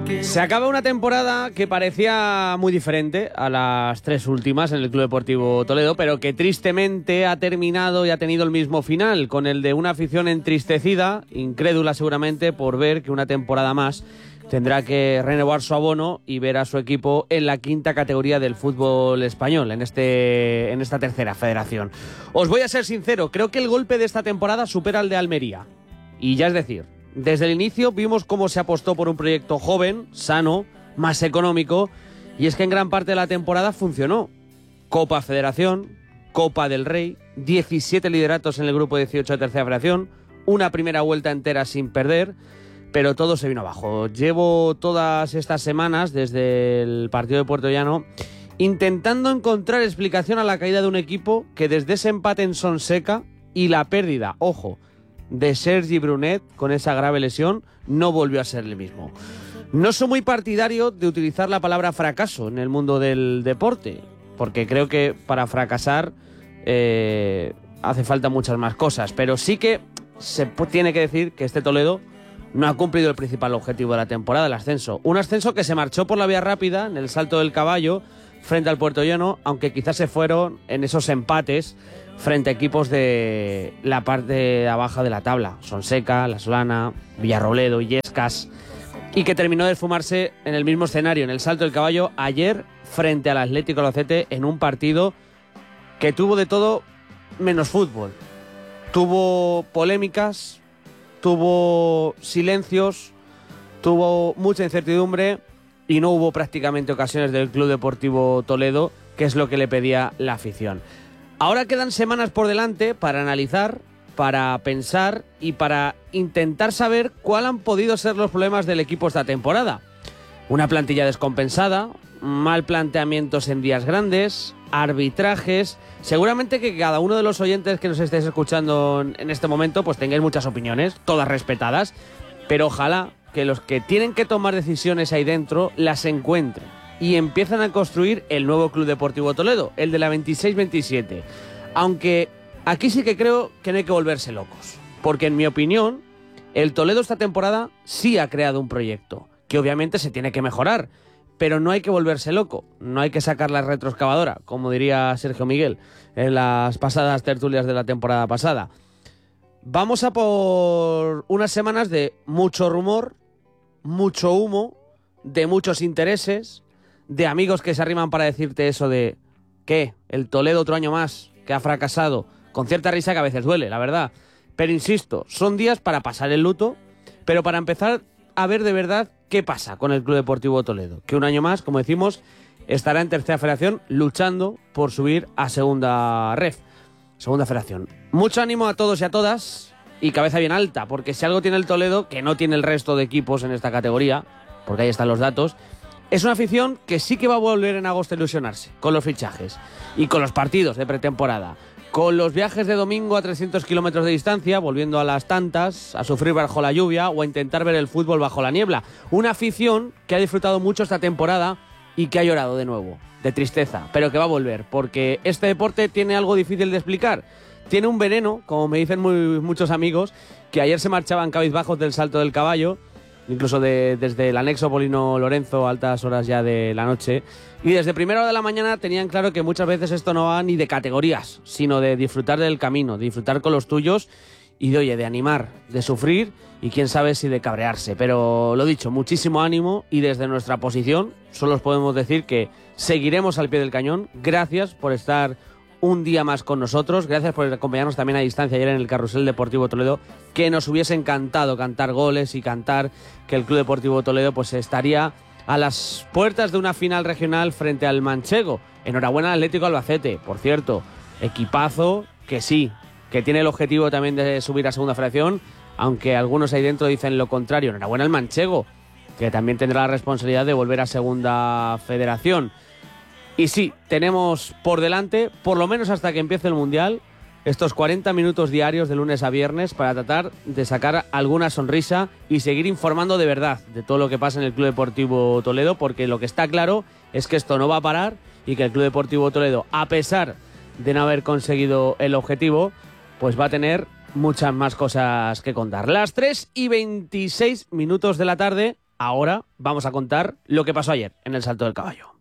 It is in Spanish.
Se acaba una temporada que parecía muy diferente a las tres últimas en el Club Deportivo Toledo, pero que tristemente ha terminado y ha tenido el mismo final, con el de una afición entristecida, incrédula seguramente, por ver que una temporada más tendrá que renovar su abono y ver a su equipo en la quinta categoría del fútbol español, en esta tercera federación. Os voy a ser sincero, creo que el golpe de esta temporada supera al de Almería. Y ya es decir, desde el inicio vimos cómo se apostó por un proyecto joven, sano, más económico, y es que en gran parte de la temporada funcionó. Copa Federación, Copa del Rey, 17 lideratos en el grupo 18 de tercera federación, una primera vuelta entera sin perder, pero todo se vino abajo. Llevo todas estas semanas, desde el partido de Puerto Llano, intentando encontrar explicación a la caída de un equipo que desde ese empate en Sonseca y la pérdida, ojo, de Sergi Brunet con esa grave lesión, no volvió a ser el mismo. No soy muy partidario de utilizar la palabra fracaso en el mundo del deporte, porque creo que para fracasar hace falta muchas más cosas, pero sí que se tiene que decir que este Toledo no ha cumplido el principal objetivo de la temporada, el ascenso. Un ascenso que se marchó por la vía rápida en el Salto del Caballo frente al Puerto Llano, aunque quizás se fueron en esos empates frente a equipos de la parte abajo de la tabla, Sonseca, La Solana, Villarrobledo, Illescas, y que terminó de esfumarse en el mismo escenario, en el Salto del Caballo, ayer frente al Atlético Albacete, en un partido que tuvo de todo menos fútbol. Tuvo polémicas, tuvo silencios, tuvo mucha incertidumbre y no hubo prácticamente ocasiones del Club Deportivo Toledo, que es lo que le pedía la afición. Ahora quedan semanas por delante para analizar, para pensar y para intentar saber cuáles han podido ser los problemas del equipo esta temporada. Una plantilla descompensada, mal planteamientos en días grandes, arbitrajes. Seguramente que cada uno de los oyentes que nos estéis escuchando en este momento pues tengáis muchas opiniones, todas respetadas, pero ojalá que los que tienen que tomar decisiones ahí dentro las encuentren y empiezan a construir el nuevo Club Deportivo Toledo, el de la 26-27. Aunque aquí sí que creo que no hay que volverse locos, porque en mi opinión el Toledo esta temporada sí ha creado un proyecto, que obviamente se tiene que mejorar, pero no hay que volverse loco, no hay que sacar la retroexcavadora, como diría Sergio Miguel en las pasadas tertulias de la temporada pasada. Vamos a por unas semanas de mucho rumor, mucho humo, de muchos intereses, de amigos que se arriman para decirte eso de ¿qué? El Toledo otro año más, que ha fracasado, con cierta risa que a veces duele, la verdad. Pero insisto, son días para pasar el luto, pero para empezar a ver de verdad qué pasa con el Club Deportivo Toledo, que un año más, como decimos, estará en tercera federación luchando por subir a segunda federación. Mucho ánimo a todos y a todas y cabeza bien alta, porque si algo tiene el Toledo, que no tiene el resto de equipos en esta categoría, porque ahí están los datos, es una afición que sí que va a volver en agosto a ilusionarse con los fichajes y con los partidos de pretemporada, con los viajes de domingo a 300 kilómetros de distancia, volviendo a las tantas, a sufrir bajo la lluvia o a intentar ver el fútbol bajo la niebla. Una afición que ha disfrutado mucho esta temporada y que ha llorado de nuevo, de tristeza, pero que va a volver, porque este deporte tiene algo difícil de explicar. Tiene un veneno, como me dicen muchos amigos, que ayer se marchaban cabizbajos del Salto del Caballo, incluso desde el anexo Polino Lorenzo a altas horas ya de la noche, y desde primera hora de la mañana tenían claro que muchas veces esto no va ni de categorías, sino de disfrutar del camino, de disfrutar con los tuyos y de animar, de sufrir y quién sabe si de cabrearse. Pero lo dicho, muchísimo ánimo y desde nuestra posición solo os podemos decir que seguiremos al pie del cañón. Gracias por estar un día más con nosotros, gracias por acompañarnos también a distancia ayer en el Carrusel Deportivo Toledo, que nos hubiese encantado cantar goles y cantar que el Club Deportivo Toledo pues estaría a las puertas de una final regional frente al Manchego. Enhorabuena al Atlético Albacete, por cierto, equipazo que sí, que tiene el objetivo también de subir a segunda federación, aunque algunos ahí dentro dicen lo contrario. Enhorabuena al Manchego, que también tendrá la responsabilidad de volver a segunda federación. Y sí, tenemos por delante, por lo menos hasta que empiece el Mundial, estos 40 minutos diarios de lunes a viernes para tratar de sacar alguna sonrisa y seguir informando de verdad de todo lo que pasa en el Club Deportivo Toledo, porque lo que está claro es que esto no va a parar y que el Club Deportivo Toledo, a pesar de no haber conseguido el objetivo, pues va a tener muchas más cosas que contar. Las 3:26 de la tarde, Ahora vamos a contar lo que pasó ayer en el Salto del Caballo.